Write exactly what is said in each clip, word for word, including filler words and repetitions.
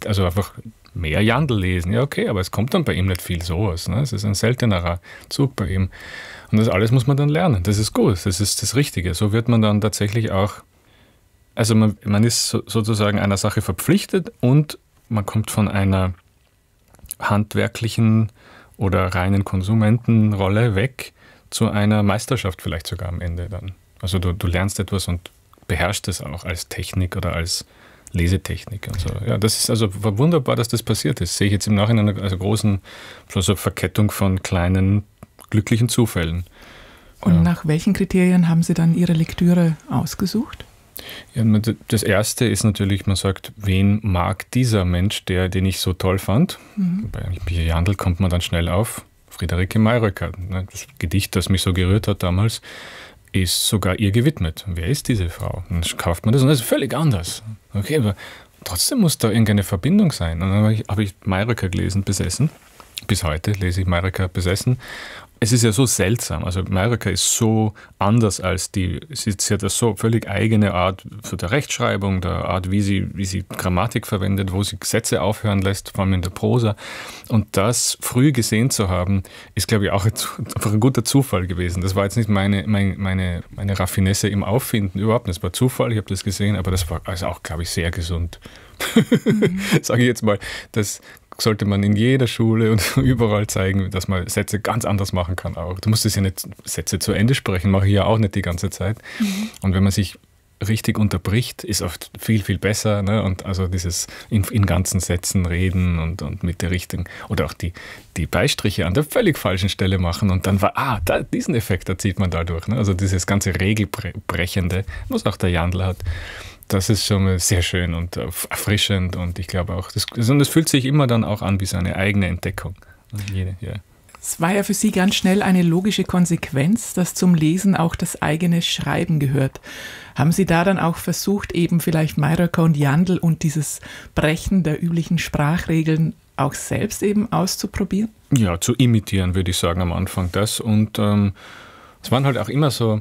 nicht, also einfach mehr Jandl lesen. Ja, okay, aber es kommt dann bei ihm nicht viel sowas. Ne? Es ist ein seltenerer Zug bei ihm. Und das alles muss man dann lernen. Das ist gut, das ist das Richtige. So wird man dann tatsächlich auch, also man, man ist so, sozusagen einer Sache verpflichtet und man kommt von einer handwerklichen oder reinen Konsumentenrolle weg zu einer Meisterschaft vielleicht sogar am Ende dann. Also du, du lernst etwas und beherrschst es auch als Technik oder als Lesetechnik und so. Ja, das ist also wunderbar, dass das passiert ist. Sehe ich jetzt im Nachhinein eine also großen also Verkettung von kleinen glücklichen Zufällen. Und ja. Nach welchen Kriterien haben Sie dann Ihre Lektüre ausgesucht? Ja, das Erste ist natürlich, man sagt, wen mag dieser Mensch, der, den ich so toll fand? Mhm. Bei Michael Jandl kommt man dann schnell auf Friederike Mayröcker. Das Gedicht, das mich so gerührt hat damals, ist sogar ihr gewidmet. Wer ist diese Frau? Dann kauft man das und das ist völlig anders. Okay, aber trotzdem muss da irgendeine Verbindung sein. Und dann habe ich, habe ich Mayröcker gelesen, besessen. Bis heute lese ich Mayröcker besessen. Es ist ja so seltsam. Also Mayröcker ist so anders als die, sie hat eine so völlig eigene Art für der Rechtschreibung, der Art, wie sie, wie sie Grammatik verwendet, wo sie Sätze aufhören lässt, vor allem in der Prosa. Und das früh gesehen zu haben, ist, glaube ich, auch einfach ein guter Zufall gewesen. Das war jetzt nicht meine, meine, meine, meine Raffinesse im Auffinden, überhaupt nicht. Das war Zufall, ich habe das gesehen, aber das war also auch, glaube ich, sehr gesund. Mhm. Sage ich jetzt mal, das sollte man in jeder Schule und überall zeigen, dass man Sätze ganz anders machen kann auch. Du musst es ja nicht Sätze zu Ende sprechen, mache ich ja auch nicht die ganze Zeit. Mhm. Und wenn man sich richtig unterbricht, ist oft viel, viel besser. Ne? Und also dieses in, in ganzen Sätzen reden und, und mit der richtigen, oder auch die, die Beistriche an der völlig falschen Stelle machen und dann war, ah, da, diesen Effekt erzielt man dadurch. Ne? Also dieses ganze Regelbrechende, was auch der Jandl hat. Das ist schon sehr schön und erfrischend und ich glaube auch, das, und das fühlt sich immer dann auch an wie seine eigene Entdeckung. Jede, ja. Es war ja für Sie ganz schnell eine logische Konsequenz, dass zum Lesen auch das eigene Schreiben gehört. Haben Sie da dann auch versucht, eben vielleicht Mayröcker und Jandl und dieses Brechen der üblichen Sprachregeln auch selbst eben auszuprobieren? Ja, zu imitieren, würde ich sagen, am Anfang das. Und ähm, es waren halt auch immer so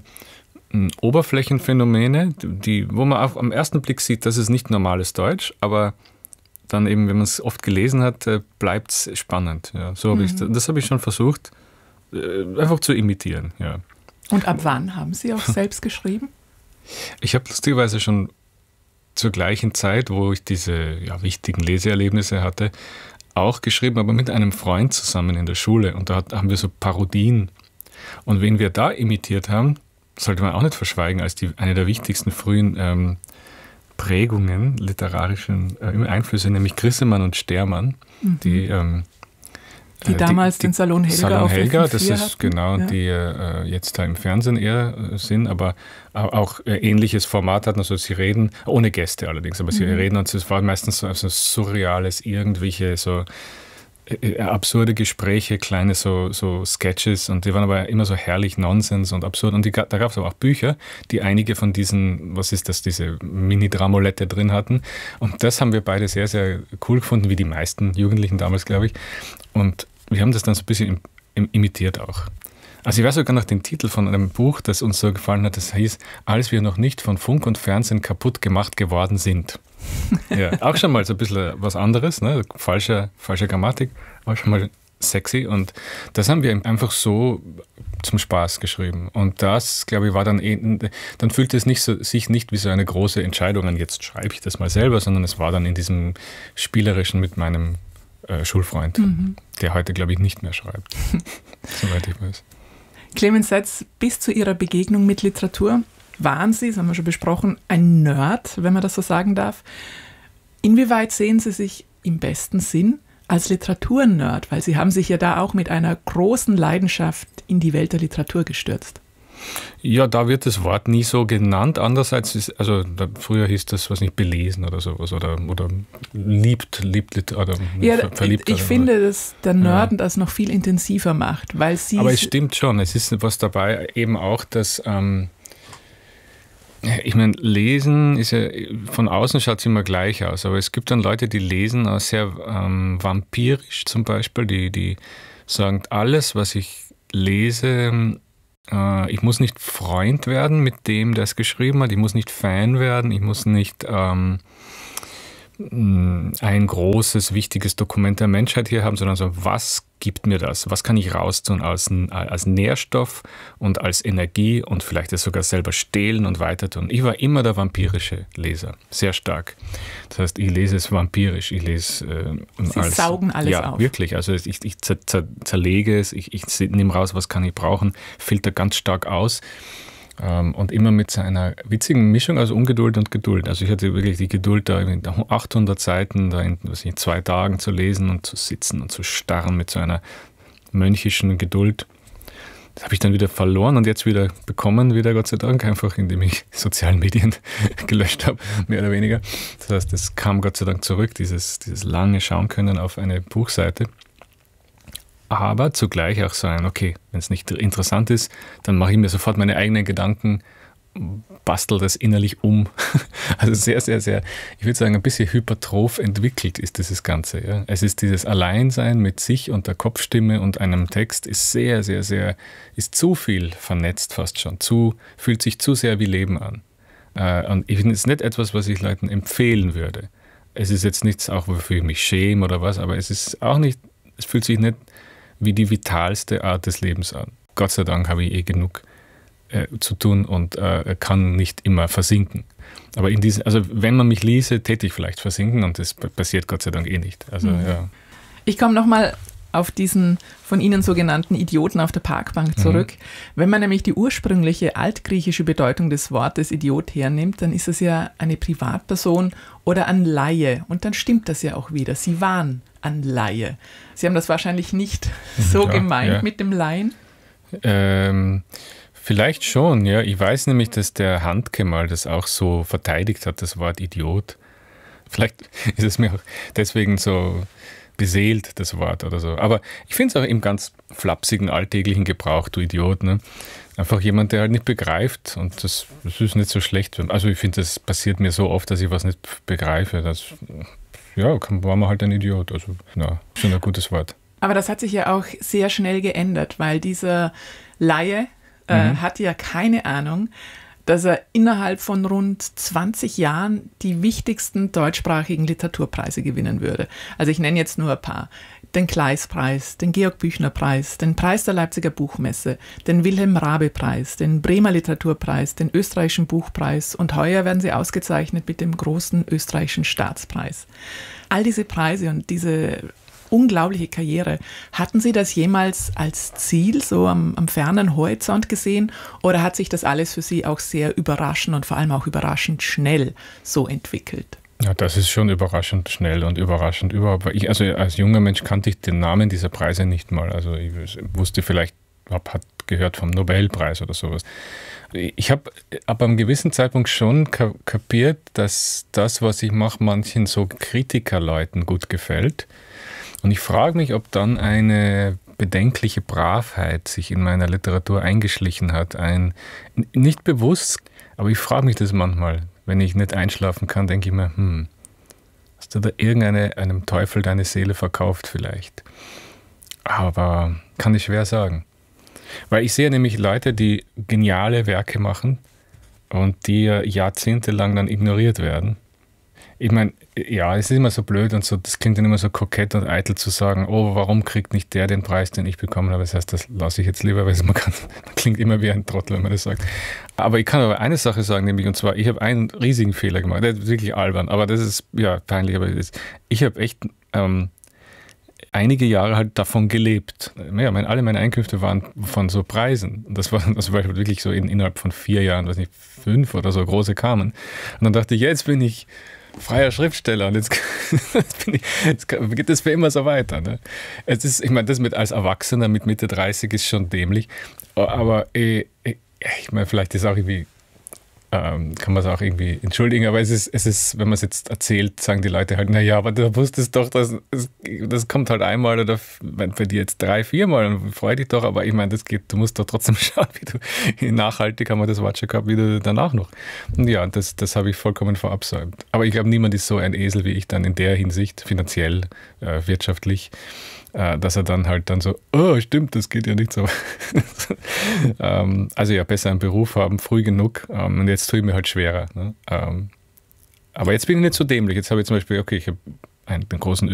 Oberflächenphänomene, die, wo man auch am ersten Blick sieht, das ist nicht normales Deutsch, aber dann eben, wenn man es oft gelesen hat, bleibt es spannend. Ja, so hab mhm. ich, das habe ich schon versucht, einfach zu imitieren. Ja. Und ab wann haben Sie auch selbst geschrieben? Ich habe lustigerweise schon zur gleichen Zeit, wo ich diese ja, wichtigen Leseerlebnisse hatte, auch geschrieben, aber mit einem Freund zusammen in der Schule. Und da haben wir so Parodien. Und wen wir da imitiert haben, sollte man auch nicht verschweigen, als die, eine der wichtigsten frühen ähm, Prägungen, literarischen äh, Einflüsse, nämlich Grissemann und Stermann, mhm. die, ähm, die äh, damals die, den Salon Helga Salon auf Helga, das ist hatten. genau, ja. die äh, jetzt da im Fernsehen eher äh, sind, aber auch äh, ähnliches Format hatten, also sie reden, ohne Gäste allerdings, aber mhm. sie reden und es war meistens so also surreales, irgendwelche so absurde Gespräche, kleine so, so Sketches und die waren aber immer so herrlich Nonsens und absurd. Und die, da gab es aber auch Bücher, die einige von diesen, was ist das, diese Mini-Dramolette drin hatten. Und das haben wir beide sehr, sehr cool gefunden, wie die meisten Jugendlichen damals, glaube ich. Und wir haben das dann so ein bisschen im, im imitiert auch. Also ich weiß sogar noch den Titel von einem Buch, das uns so gefallen hat, das hieß, als wir noch nicht von Funk und Fernsehen kaputt gemacht geworden sind. Ja, auch schon mal so ein bisschen was anderes, ne? falsche, falsche Grammatik, war schon mal sexy und das haben wir einfach so zum Spaß geschrieben und das, glaube ich, war dann, eh, dann fühlte es nicht so, sich nicht wie so eine große Entscheidung an, jetzt schreibe ich das mal selber, sondern es war dann in diesem Spielerischen mit meinem äh, Schulfreund, mhm. der heute, glaube ich, nicht mehr schreibt, soweit ich weiß. Clemens Seitz, bis zu Ihrer Begegnung mit Literatur waren Sie, das haben wir schon besprochen, ein Nerd, wenn man das so sagen darf. Inwieweit sehen Sie sich im besten Sinn als Literaturnerd? Weil Sie haben sich ja da auch mit einer großen Leidenschaft in die Welt der Literatur gestürzt. Ja, da wird das Wort nie so genannt. Andererseits ist, also da, früher hieß das, was nicht, belesen oder sowas oder, oder liebt, liebt oder ja, ver, verliebt. Ich oder, finde, oder. dass der Nerd das noch viel intensiver macht, weil Sie... Aber es stimmt schon, es ist was dabei, eben auch, dass... Ähm, ich meine, lesen ist ja, von außen schaut es immer gleich aus, aber es gibt dann Leute, die lesen auch sehr ähm, vampirisch zum Beispiel, die, die sagen, alles, was ich lese, äh, ich muss nicht Freund werden mit dem, der es geschrieben hat, ich muss nicht Fan werden, ich muss nicht ähm, ein großes, wichtiges Dokument der Menschheit hier haben, sondern so, was gibt mir das? Was kann ich raustun als, als Nährstoff und als Energie und vielleicht das sogar selber stehlen und weitertun? Ich war immer der vampirische Leser, sehr stark. Das heißt, ich lese es vampirisch, ich lese äh, Sie als, saugen alles ja, auf. Wirklich, also ich, ich zer, zer, zerlege es, ich, ich nehme raus, was kann ich brauchen, filter ganz stark aus. Und immer mit so einer witzigen Mischung aus Ungeduld und Geduld. Also ich hatte wirklich die Geduld, da achthundert Seiten da in was ich, zwei Tagen zu lesen und zu sitzen und zu starren mit so einer mönchischen Geduld. Das habe ich dann wieder verloren und jetzt wieder bekommen, wieder Gott sei Dank, einfach indem ich sozialen Medien gelöscht habe, mehr oder weniger. Das heißt, es kam Gott sei Dank zurück, dieses, dieses lange Schauen können auf eine Buchseite. Aber zugleich auch sagen, okay, wenn es nicht interessant ist, dann mache ich mir sofort meine eigenen Gedanken, bastel das innerlich um. Also sehr, sehr, sehr, ich würde sagen, ein bisschen hypertroph entwickelt ist dieses Ganze. Ja. Es ist dieses Alleinsein mit sich und der Kopfstimme und einem Text ist sehr, sehr, sehr, ist zu viel vernetzt fast schon, zu, fühlt sich zu sehr wie Leben an. Und ich finde, es ist nicht etwas, was ich Leuten empfehlen würde. Es ist jetzt nichts, auch wofür ich mich schäme oder was, aber es ist auch nicht, es fühlt sich nicht wie die vitalste Art des Lebens an. Gott sei Dank habe ich eh genug äh, zu tun und äh, kann nicht immer versinken. Aber in diesen, also wenn man mich ließe, täte ich vielleicht versinken und das passiert Gott sei Dank eh nicht. Also, mhm. ja. Ich komme nochmal auf diesen von Ihnen sogenannten Idioten auf der Parkbank zurück. Mhm. Wenn man nämlich die ursprüngliche altgriechische Bedeutung des Wortes Idiot hernimmt, dann ist es ja eine Privatperson oder ein Laie. Und dann stimmt das ja auch wieder. Sie waren ein Laie. Sie haben das wahrscheinlich nicht so ja, gemeint ja. mit dem Laien? Ähm, vielleicht schon, ja. Ich weiß nämlich, dass der Handke mal das auch so verteidigt hat, das Wort Idiot. Vielleicht ist es mir auch deswegen so beseelt, das Wort oder so. Aber ich finde es auch im ganz flapsigen, alltäglichen Gebrauch, du Idiot. Ne? Einfach jemand, der halt nicht begreift und das, das ist nicht so schlecht. Also ich finde, das passiert mir so oft, dass ich was nicht begreife. Das, ja, war man halt ein Idiot. Also, na, schon ein gutes Wort. Aber das hat sich ja auch sehr schnell geändert, weil dieser Laie äh, mhm. hat ja keine Ahnung, dass er innerhalb von rund zwanzig Jahren die wichtigsten deutschsprachigen Literaturpreise gewinnen würde. Also ich nenne jetzt nur ein paar. Den Kleist-Preis, den Georg-Büchner-Preis, den Preis der Leipziger Buchmesse, den Wilhelm-Raabe-Preis, den Bremer Literaturpreis, den österreichischen Buchpreis und heuer werden sie ausgezeichnet mit dem großen österreichischen Staatspreis. All diese Preise und diese unglaubliche Karriere. Hatten Sie das jemals als Ziel, so am, am fernen Horizont gesehen, oder hat sich das alles für Sie auch sehr überraschend und vor allem auch überraschend schnell so entwickelt? Ja, das ist schon überraschend schnell und überraschend überhaupt. Ich, also als junger Mensch kannte ich den Namen dieser Preise nicht mal. Also ich wusste vielleicht, hab, hat gehört vom Nobelpreis oder sowas. Ich habe ab einem gewissen Zeitpunkt schon kapiert, dass das, was ich mache, manchen so Kritikerleuten gut gefällt. Und ich frage mich, ob dann eine bedenkliche Bravheit sich in meiner Literatur eingeschlichen hat. Ein, nicht bewusst, aber ich frage mich das manchmal. Wenn ich nicht einschlafen kann, denke ich mir, hm, hast du da irgendeinem Teufel deine Seele verkauft vielleicht? Aber kann ich schwer sagen. Weil ich sehe nämlich Leute, die geniale Werke machen und die jahrzehntelang dann ignoriert werden. Ich meine, ja, es ist immer so blöd und so, das klingt dann immer so kokett und eitel zu sagen, oh, warum kriegt nicht der den Preis, den ich bekommen habe? Das heißt, das lasse ich jetzt lieber, weil man, kann, man klingt immer wie ein Trottel, wenn man das sagt. Aber ich kann aber eine Sache sagen, nämlich, und zwar, ich habe einen riesigen Fehler gemacht, der ist wirklich albern, aber das ist, ja, peinlich, aber das, ich habe echt ähm, einige Jahre halt davon gelebt. Ja, meine, alle meine Einkünfte waren von so Preisen. Und das war, das war wirklich so in, innerhalb von vier Jahren, weiß nicht, fünf oder so große kamen. Und dann dachte ich, jetzt bin ich freier Schriftsteller und jetzt, jetzt, bin ich, jetzt geht das für immer so weiter. Ne? Es ist, ich meine, das mit als Erwachsener mit Mitte dreißig ist schon dämlich, aber äh, ich meine, vielleicht ist auch irgendwie, ähm, kann man es auch irgendwie entschuldigen, aber es ist, es ist, wenn man es jetzt erzählt, sagen die Leute halt, naja, aber du wusstest doch, dass das, das kommt halt einmal oder bei dir jetzt drei, viermal und freu dich doch, aber ich meine, das geht, du musst doch trotzdem schauen, wie du, nachhaltig haben wir das Wort schon gehabt, wie du danach noch. Und ja, das, das habe ich vollkommen verabsäumt. Aber ich glaube, niemand ist so ein Esel wie ich dann in der Hinsicht, finanziell, äh, wirtschaftlich, äh, dass er dann halt dann so, oh, stimmt, das geht ja nicht so. ähm, also ja, besser einen Beruf haben, früh genug, ähm, und jetzt tue ich mir halt schwerer. Ne? Ähm, Aber jetzt bin ich nicht so dämlich. Jetzt habe ich zum Beispiel, okay, ich habe einen, den großen